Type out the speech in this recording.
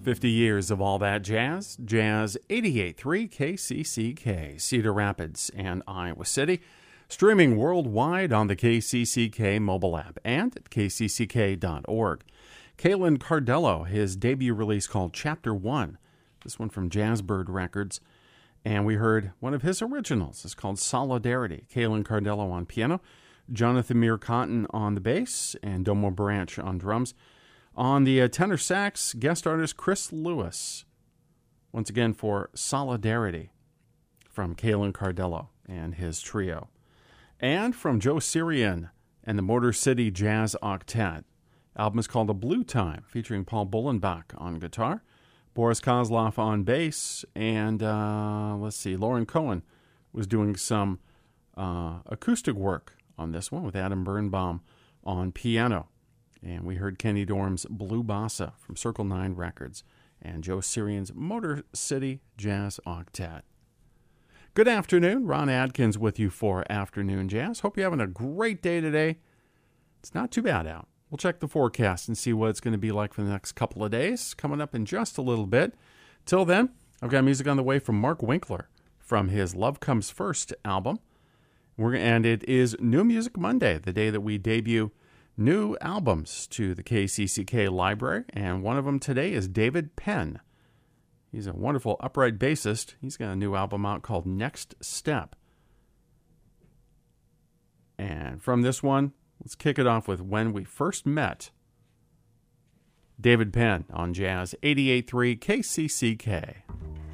50 years of all that jazz. Jazz 88.3 KCCK, Cedar Rapids and Iowa City. Streaming worldwide on the KCCK mobile app and at kcck.org. Kalen Cardello, his debut release called Chapter 1. This one from Jazzbird Records. And we heard one of his originals. It's called Solidarity. Kalen Cardello on piano, Jonathan Meir Cotton on the bass, and Domo Branch on drums. On the tenor sax, guest artist Chris Lewis. Once again for Solidarity from Kalen Cardello and his trio. And from Joe Sirian and the Motor City Jazz Octet. Album is called A Blue Time, featuring Paul Bullenbach on guitar, Boris Kozlov on bass, and Lauren Cohen was doing some acoustic work on this one with Adam Birnbaum on piano. And we heard Kenny Dorham's Blue Bossa from Circle 9 Records and Joe Sirian's Motor City Jazz Octet. Good afternoon. Ron Adkins with you for Afternoon Jazz. Hope you're having a great day today. It's not too bad out. We'll check the forecast and see what it's going to be like for the next couple of days, coming up in just a little bit. Till then, I've got music on the way from Mark Winkler from his Love Comes First album. And it is New Music Monday, the day that we debut new albums to the KCCK library, and one of them today is David Penn. He's a wonderful upright bassist. He's got a new album out called Next Step. And from this one, let's kick it off with When We First Met. David Penn on Jazz 88.3 KCCK.